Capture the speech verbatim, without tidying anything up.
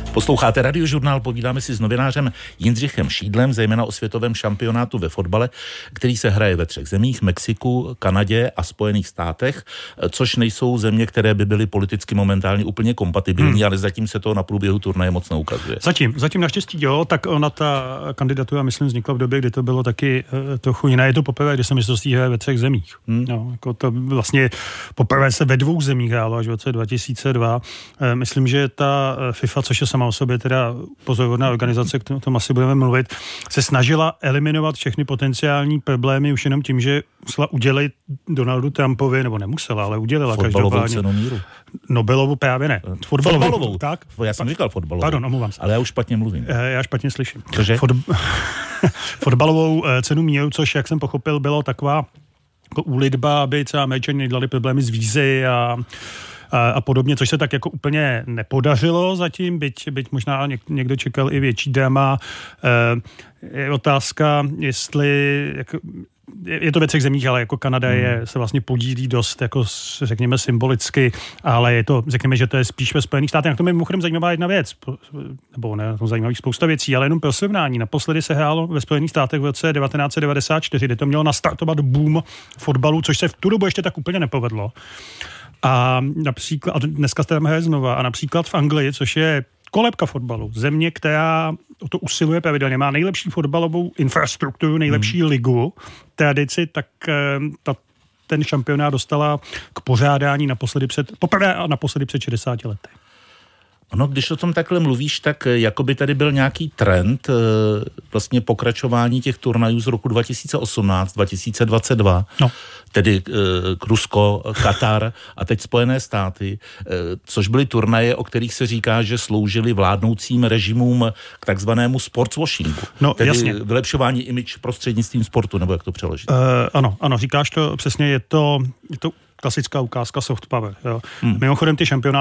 Posloucháte Radiožurnál, povídáme si s novinářem Jindřichem Šídlem, zejména o světovém šampionátu ve fotbale, který se hraje ve třech zemích, Mexiku, Kanadě a Spojených státech, což nejsou země, které by byly politicky momentálně úplně kompatibilní, hmm. ale zatím se to na průběhu turnaje moc neukazuje. Zatím, zatím naštěstí jo, tak ona ta kandidatura, myslím, vznikla v době, kdy to bylo taky e, trochu jiné. Je to poprvé, kdy se mistrovství hraje ve třech zemích. Hmm. No, jako to vlastně poprvé se ve dvou zemích hrálo až v roce dva tisíce dva. E, myslím, že ta FIFA, což je sama o sobě teda pozoruhodná organizace, o tom asi budeme mluvit, se snažila eliminovat všechny potenciální problémy už jenom tím, že musela udělit Donaldu Trumpovi, nebo nemusela, ale udělila každopádně. Cenu míru. Nobelovu právě ne. Fotbalovou. Fotbalovou. Tak? Já jsem říkal fotbalovou. Pardon, omlouvám se. Ale já už špatně mluvím. Já špatně slyším. Cože? Fot... Fotbalovou cenu míru, což, jak jsem pochopil, bylo taková jako úlitba, aby třeba Američani nedělali problémy s vízy a A, a podobně, což se tak jako úplně nepodařilo zatím, byť, byť možná někdo čekal i větší drama. E, je otázka, jestli jako, je to ve třech zemích, ale jako Kanada je, se vlastně podílí dost, jako řekněme symbolicky, ale je to, řekněme, že to je spíš ve Spojených státech. Na tom je mimochodem zajímavá jedna věc, nebo ne, na tom zajímavých spousta věcí, ale jenom pro srovnání. Naposledy se hrálo ve Spojených státech v roce devatenáct set devadesát čtyři, kde to mělo nastartovat boom fotbalu, což se v tu dobu ještě tak úplně nepovedlo. A například, a dneska se tam hraje znova, a například v Anglii, což je kolébka fotbalu, země, která o to usiluje pravidelně, má nejlepší fotbalovou infrastrukturu, nejlepší hmm. ligu, tradici, tak ta, ten šampionát dostala k pořádání naposledy před, poprvé a naposledy před šedesáti lety. Ono, když o tom takhle mluvíš, tak jako by tady byl nějaký trend vlastně pokračování těch turnajů z roku dva tisíce osmnáct dva tisíce dvacet dva, no. tedy Rusko, Katar a teď Spojené státy, což byly turnaje, o kterých se říká, že sloužily vládnoucím režimům k takzvanému sportswashingu. No, tedy jasně. Vylepšování image prostřednictvím sportu, nebo jak to přeložit? Uh, ano, ano, říkáš to přesně, je to, je to klasická ukázka soft power. Jo. Hmm. Mimochodem ty šampionáty